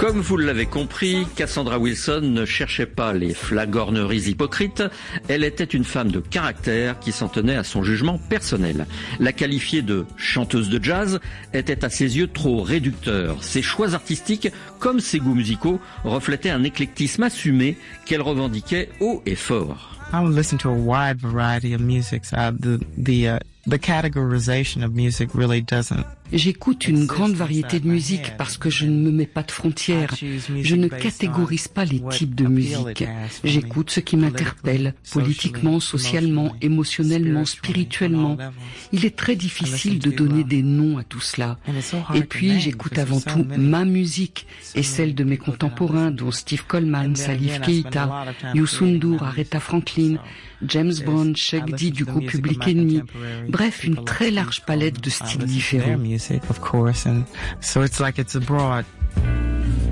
Comme vous l'avez compris, Cassandra Wilson ne cherchait pas les flagorneries hypocrites. Elle était une femme de caractère qui s'en tenait à son jugement personnel. La qualifier de chanteuse de jazz était à ses yeux trop réducteur. Ses choix artistiques, comme ses goûts musicaux, reflétaient un éclectisme assumé qu'elle revendiquait haut et fort. I would listen to a wide variety of music. The categorization of music really doesn't. J'écoute une grande variété de musique parce que je ne me mets pas de frontières. Je ne catégorise pas les types de musique. J'écoute ce qui m'interpelle, politiquement, socialement, émotionnellement, spirituellement. Il est très difficile de donner des noms à tout cela. Et puis, j'écoute avant tout ma musique et celle de mes contemporains, dont Steve Coleman, Salif Keita, Youssou N'Dour, Aretha Franklin, James Brown, Chuck D du groupe Public Enemy. Bref, une très large palette de styles différents. Of course, and so it's like it's a broad